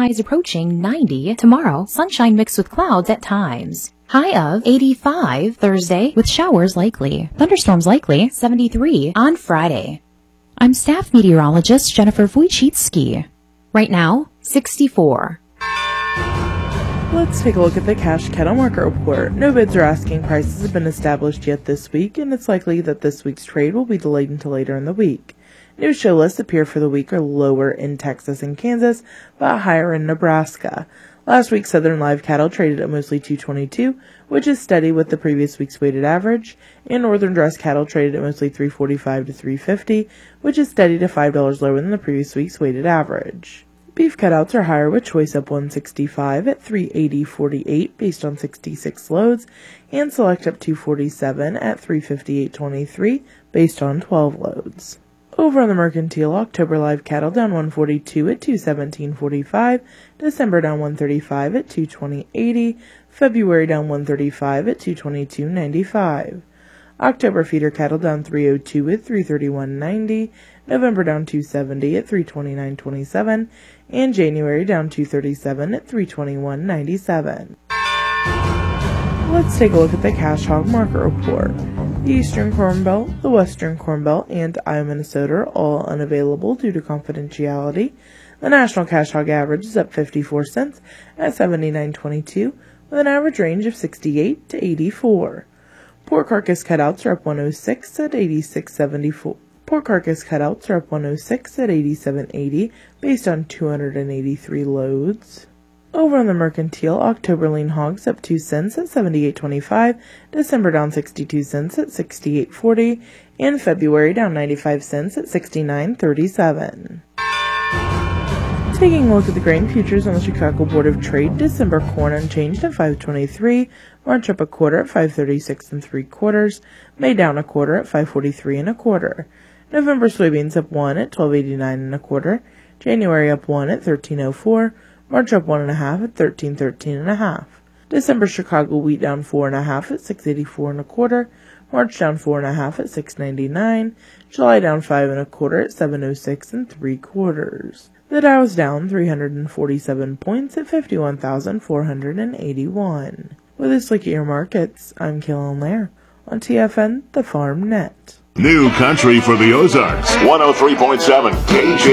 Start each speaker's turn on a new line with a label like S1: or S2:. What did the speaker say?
S1: highs approaching 90 tomorrow, sunshine mixed with clouds at times. High of 85 Thursday with showers likely. Thunderstorms likely 73 on Friday. I'm staff meteorologist Jennifer Wojcicki. Right now, 64.
S2: Let's take a look at the cash cattle market report. No bids or asking prices have been established yet this week, and it's likely that this week's trade will be delayed until later in the week. New show lists appear for the week are lower in Texas and Kansas, but higher in Nebraska. Last week, Southern live cattle traded at mostly $222, which is steady with the previous week's weighted average, and Northern dress cattle traded at mostly $345 to $350, which is steady to $5 lower than the previous week's weighted average. Beef cutouts are higher with choice up 165 at $380.48 based on 66 loads, and select up 247 at $358.23 based on 12 loads. Over on the mercantile, October live cattle down 142 at $217.45, December down 135 at $220.80, February down 135 at $222.95. October feeder cattle down 302 at $331.90, November down 270 at $329.27, and January down 237 at $321.97. Let's take a look at the cash hog market report. The Eastern Corn Belt, the Western Corn Belt, and Iowa, Minnesota are all unavailable due to confidentiality. The national cash hog average is up 54 cents at $79.22, with an average range of 68 to 84. Pork carcass cutouts are up 106 at 86.74. Pork carcass cutouts are up 106 at 87.80 based on 283 loads. Over on the mercantile, October lean hogs up 2 cents at $78.25, December down 62 cents at $68.40, and February down 95 cents at $69.37. Taking a look at the grain futures on the Chicago Board of Trade, December corn unchanged at $5.23, March up a quarter at $5.36 3/4, May down a quarter at $5.43 1/4, November soybeans up 1 at $12.89 1/4, January up 1 at $13.04, March up 1.5 at $13.13 1/2. December Chicago wheat down 4.5 at $6.84 1/4, March down 4.5 at $6.99, July down 5 1/4 at $7.06 3/4. The Dow is down 347 points at 51,481. With this look at your markets, I'm Kaylin Lair on TFN, the Farm Net.
S3: New country for the Ozarks. 103.7 KJ.